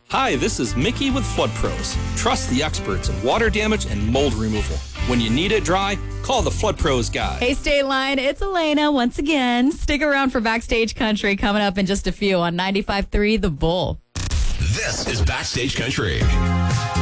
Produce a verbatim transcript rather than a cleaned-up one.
Hi, this is Mickey with Flood Pros. Trust the experts in water damage and mold removal. When you need it dry, call the Flood Pros guy. Hey, State Line, it's Elena once again. Stick around for Backstage Country coming up in just a few on ninety-five point three The Bull. This is Backstage Country.